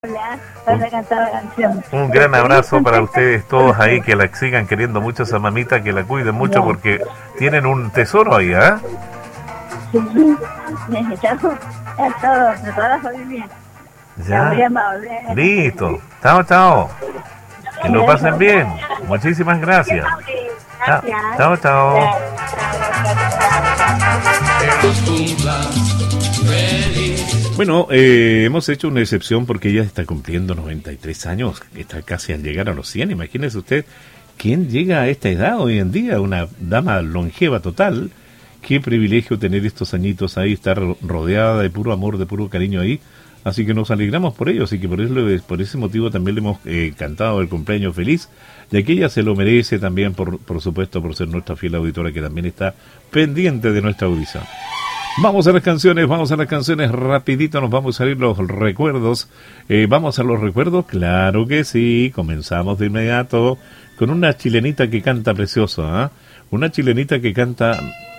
Para cantar la canción. Un gran abrazo para ustedes todos ahí, que la sigan queriendo mucho esa mamita, que la cuiden mucho porque tienen un tesoro ahí, ¿ah? Sí, necesitamos a toda la familia. Ya. Listo. Chao, chao. Que lo pasen bien. Muchísimas gracias. Chao, chao. Bueno, hemos hecho una excepción porque ella está cumpliendo 93 años, está casi al llegar a los 100. Imagínese usted, ¿quién llega a esta edad hoy en día? Una dama longeva total. Qué privilegio tener estos añitos ahí, estar rodeada de puro amor, de puro cariño ahí. Así que nos alegramos por ello, así que por ese motivo también le hemos cantado el cumpleaños feliz, ya que ella se lo merece también, por supuesto, por ser nuestra fiel auditora que también está pendiente de nuestra audición. Vamos a las canciones, rapidito nos vamos a ir los recuerdos. ¿Vamos a los recuerdos? Claro que sí, comenzamos de inmediato con una chilenita que canta precioso, ¿eh? Una chilenita que canta